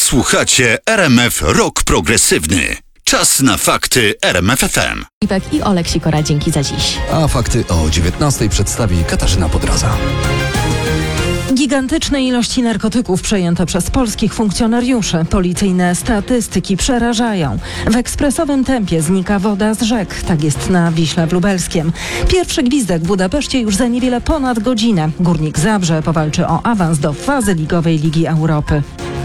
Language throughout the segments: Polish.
Słuchacie RMF Rock Progresywny. Czas na fakty RMF FM. I Olek Sikora, dzięki za dziś. A fakty o 19:00 przedstawi Katarzyna Podraza. Gigantyczne ilości narkotyków przejęte przez polskich funkcjonariuszy. Policyjne statystyki przerażają. W ekspresowym tempie znika woda z rzek. Tak jest na Wiśle w Lubelskiem. Pierwszy gwizdek w Budapeszcie już za niewiele ponad godzinę. Górnik Zabrze powalczy o awans do fazy ligowej Ligi Europy.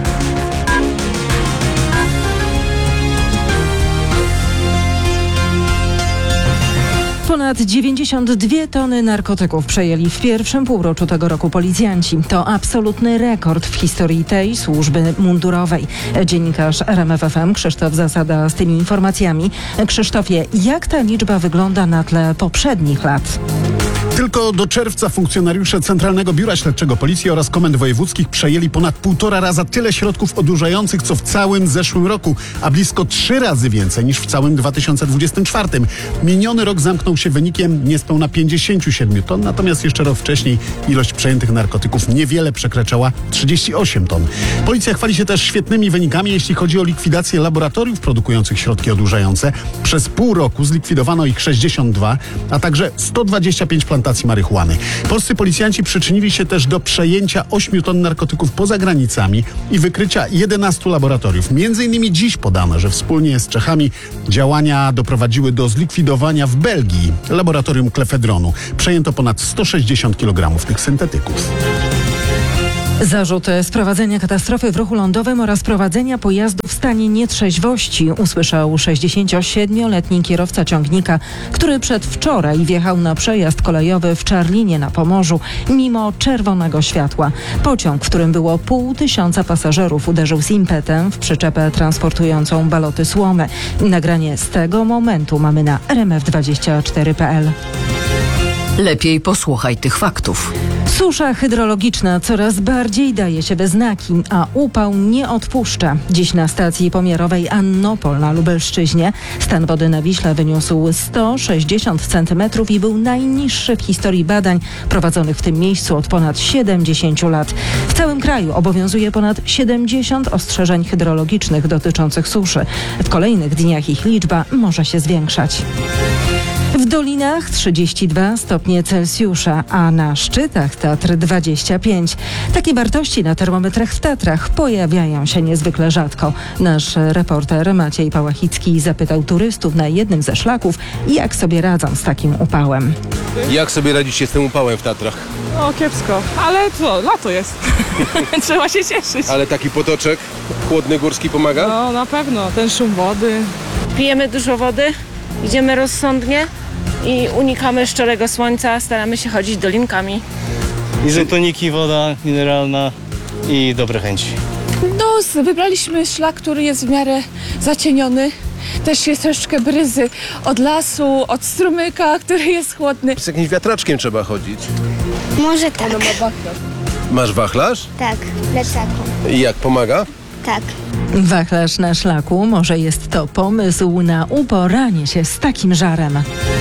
Ponad 92 tony narkotyków przejęli w pierwszym półroczu tego roku policjanci. To absolutny rekord w historii tej służby mundurowej. Dziennikarz RMF FM Krzysztof Zasada z tymi informacjami. Krzysztofie, jak ta liczba wygląda na tle poprzednich lat? Tylko do czerwca funkcjonariusze Centralnego Biura Śledczego Policji oraz komend wojewódzkich przejęli ponad 1,5 raza tyle środków odurzających, co w całym zeszłym roku, a blisko 3 razy więcej niż w całym 2024. Miniony rok zamknął się wynikiem niespełna 57 ton, natomiast jeszcze rok wcześniej ilość przejętych narkotyków niewiele przekraczała 38 ton. Policja chwali się też świetnymi wynikami, jeśli chodzi o likwidację laboratoriów produkujących środki odurzające. Przez pół roku zlikwidowano ich 62, a także 125 plantacji marihuany. Polscy policjanci przyczynili się też do przejęcia 8 ton narkotyków poza granicami i wykrycia 11 laboratoriów. Między innymi dziś podano, że wspólnie z Czechami działania doprowadziły do zlikwidowania w Belgii laboratorium klefedronu. Przejęto ponad 160 kg tych syntetyków. Zarzut sprowadzenia katastrofy w ruchu lądowym oraz prowadzenia pojazdu w stanie nietrzeźwości usłyszał 67-letni kierowca ciągnika, który przedwczoraj wjechał na przejazd kolejowy w Czarlinie na Pomorzu mimo czerwonego światła. Pociąg, w którym było 500 pasażerów, uderzył z impetem w przyczepę transportującą baloty słomy. Nagranie z tego momentu mamy na rmf24.pl. Lepiej posłuchaj tych faktów. Susza hydrologiczna coraz bardziej daje się we znaki, a upał nie odpuszcza. Dziś na stacji pomiarowej Annopol na Lubelszczyźnie stan wody na Wiśle wyniósł 160 cm i był najniższy w historii badań prowadzonych w tym miejscu od ponad 70 lat. W całym kraju obowiązuje ponad 70 ostrzeżeń hydrologicznych dotyczących suszy. W kolejnych dniach ich liczba może się zwiększać. W dolinach 32 stopnie Celsjusza, a na szczytach Tatr 25. Takie wartości na termometrach w Tatrach pojawiają się niezwykle rzadko. Nasz reporter Maciej Pałachicki zapytał turystów na jednym ze szlaków, jak sobie radzą z takim upałem. Jak sobie radzicie z tym upałem w Tatrach? O, kiepsko, ale co, lato jest. Trzeba się cieszyć. Ale taki potoczek chłodny górski pomaga? No, na pewno, ten szum wody. Pijemy dużo wody, idziemy rozsądnie i unikamy szczerego słońca, staramy się chodzić dolinkami. Izotoniki, woda mineralna i dobre chęci. No, wybraliśmy szlak, który jest w miarę zacieniony. Też jest troszeczkę bryzy od lasu, od strumyka, który jest chłodny. Z jakimś wiatraczkiem trzeba chodzić. Może tak. Masz wachlarz? Tak, w plecaku. I jak, pomaga? Tak. Wachlarz na szlaku, może jest to pomysł na uporanie się z takim żarem.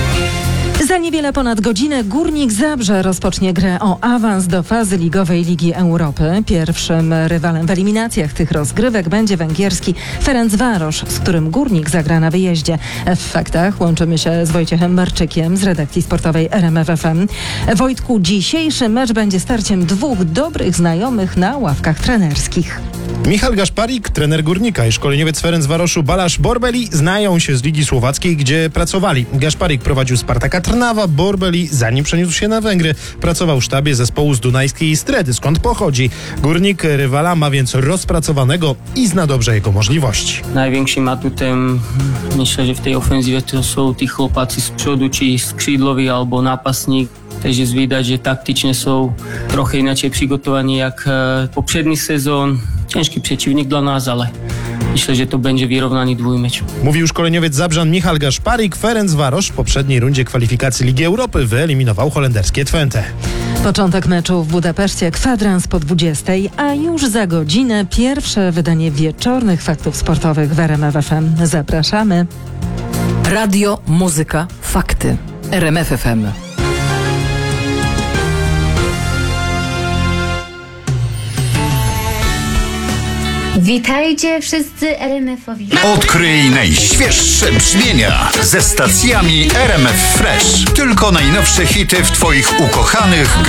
Za niewiele ponad godzinę Górnik Zabrze rozpocznie grę o awans do fazy ligowej Ligi Europy. Pierwszym rywalem w eliminacjach tych rozgrywek będzie węgierski Ferencváros, z którym Górnik zagra na wyjeździe. W faktach łączymy się z Wojciechem Marczykiem z redakcji sportowej RMF FM. Wojtku, dzisiejszy mecz będzie starciem dwóch dobrych znajomych na ławkach trenerskich. Michal Gaszparik, trener Górnika, i szkoleniowiec Ferencvároszu Balázs Borbeli znają się z Ligi Słowackiej, gdzie pracowali. Gaszparik prowadził Spartaka Trnawa, Borbeli, zanim przeniósł się na Węgry, pracował w sztabie zespołu z Dunajskiej Stredy, skąd pochodzi. Górnik rywala ma więc rozpracowanego i zna dobrze jego możliwości. Największym atutem, myślę, że w tej ofensywie to są ci chłopacy z przodu, czy skrzydłowi albo napastnik. Też jest widać, że taktycznie są trochę inaczej przygotowani jak poprzedni sezon. Ciężki przeciwnik dla nas, ale myślę, że to będzie wyrównany dwójmecz. Mówił szkoleniowiec Zabrzan Michal Gaszparik. Ferencváros w poprzedniej rundzie kwalifikacji Ligi Europy wyeliminował holenderskie Twente. Początek meczu w Budapeszcie, kwadrans po 20, a już za godzinę pierwsze wydanie wieczornych faktów sportowych w RMF FM. Zapraszamy. Radio, muzyka, fakty. RMF FM. Witajcie wszyscy RMF-owi. Odkryj najświeższe brzmienia ze stacjami RMF Fresh. Tylko najnowsze hity w Twoich ukochanych